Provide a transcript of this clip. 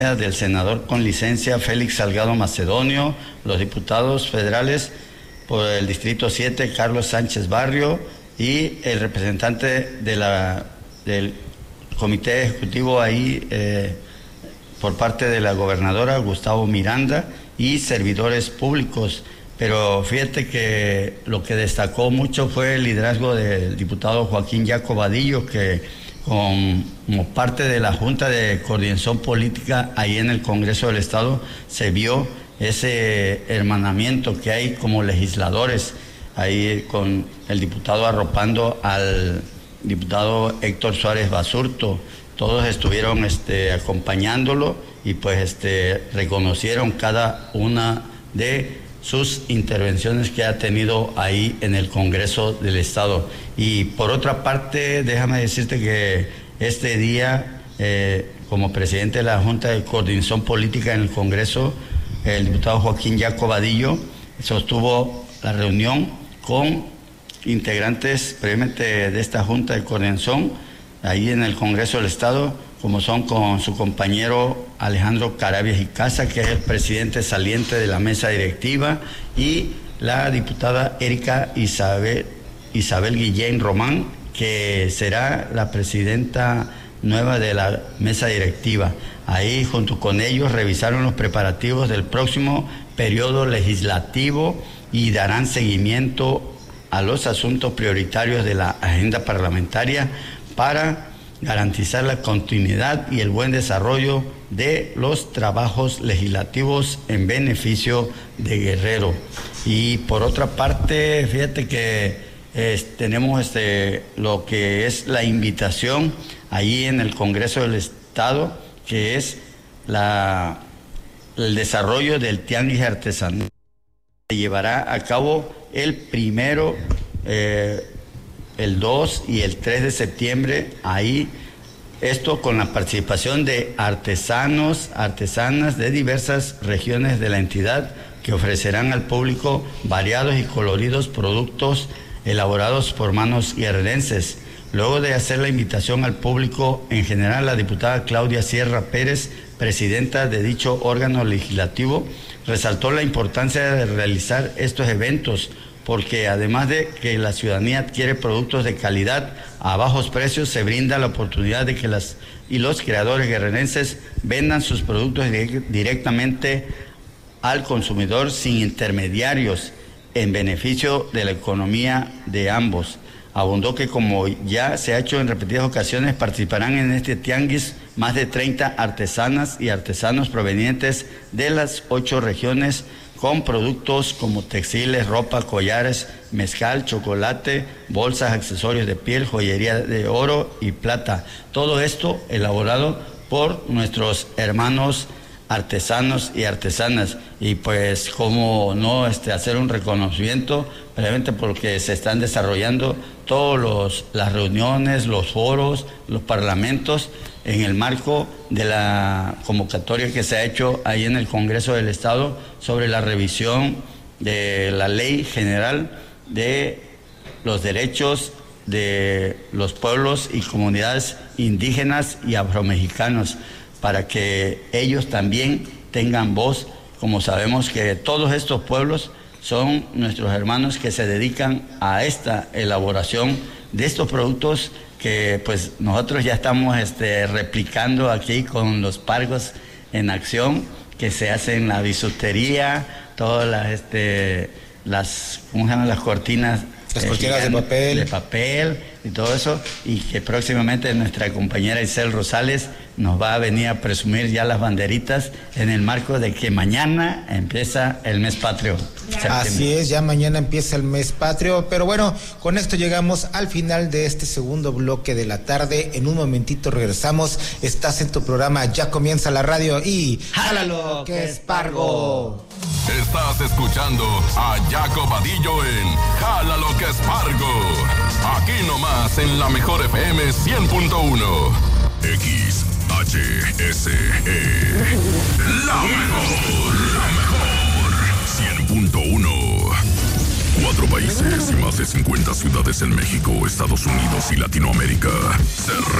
del senador con licencia Félix Salgado Macedonio, los diputados federales por el Distrito 7, Carlos Sánchez Barrio, y el representante del Comité Ejecutivo ahí, por parte de la gobernadora, Gustavo Miranda, y servidores públicos. Pero fíjate que lo que destacó mucho fue el liderazgo del diputado Joaquín Jaco Vadillo, que como parte de la Junta de Coordinación Política ahí en el Congreso del Estado se vio ese hermanamiento que hay como legisladores, ahí con el diputado arropando al diputado Héctor Suárez Basurto. Todos estuvieron acompañándolo y pues reconocieron cada una de sus intervenciones que ha tenido ahí en el Congreso del Estado. Y por otra parte, déjame decirte que este día, como presidente de la Junta de Coordinación Política en el Congreso, el diputado Joaquín Jaco Vadillo sostuvo la reunión con integrantes previamente de esta Junta de Coordinación ahí en el Congreso del Estado, como son con su compañero Alejandro Carabias y Casa, que es el presidente saliente de la mesa directiva, y la diputada Erika Isabel Guillén Román, que será la presidenta nueva de la mesa directiva. Ahí junto con ellos revisaron los preparativos del próximo periodo legislativo y darán seguimiento a los asuntos prioritarios de la agenda parlamentaria para garantizar la continuidad y el buen desarrollo de los trabajos legislativos en beneficio de Guerrero. Y por otra parte, fíjate que tenemos lo que es la invitación ahí en el Congreso del Estado, que es el desarrollo del tianguis artesanal. Se llevará a cabo el 1, el 2 y el 3 de septiembre, ahí, esto con la participación de artesanos, artesanas de diversas regiones de la entidad, que ofrecerán al público variados y coloridos productos elaborados por manos guerrerenses. Luego de hacer la invitación al público en general, la diputada Claudia Sierra Pérez, presidenta de dicho órgano legislativo, resaltó la importancia de realizar estos eventos, porque además de que la ciudadanía adquiere productos de calidad a bajos precios, se brinda la oportunidad de que los creadores guerrerenses vendan sus productos directamente al consumidor sin intermediarios, en beneficio de la economía de ambos. Abundó que, como ya se ha hecho en repetidas ocasiones, participarán en este tianguis más de 30 artesanas y artesanos provenientes de las 8 regiones, con productos como textiles, ropa, collares, mezcal, chocolate, bolsas, accesorios de piel, joyería de oro y plata. Todo esto elaborado por nuestros hermanos artesanos y artesanas. Y pues cómo no hacer un reconocimiento, previamente porque se están desarrollando todas las reuniones, los foros, los parlamentos, en el marco de la convocatoria que se ha hecho ahí en el Congreso del Estado sobre la revisión de la Ley General de los Derechos de los Pueblos y Comunidades Indígenas y Afromexicanos, para que ellos también tengan voz. Como sabemos que todos estos pueblos son nuestros hermanos que se dedican a esta elaboración de estos productos que pues nosotros ya estamos replicando aquí con los pargos en acción, que se hacen la bisutería, todas las ¿cómo se llaman? Las cortinas. Las cortinas de papel y todo eso, y que próximamente nuestra compañera Isel Rosales nos va a venir a presumir ya las banderitas en el marco de que mañana empieza el mes patrio. Así es, ya mañana empieza el mes patrio, pero bueno, con esto llegamos al final de este segundo bloque de la tarde. En un momentito regresamos. Estás en tu programa Ya Comienza la Radio y ¡jálalo que es Pargo! Estás escuchando a Jaco Vadillo en Jálalo que es Pargo. Aquí nomás en la mejor FM 100.1. XHSE. La mejor 100.1. 4 países y más de 50 ciudades en México, Estados Unidos y Latinoamérica se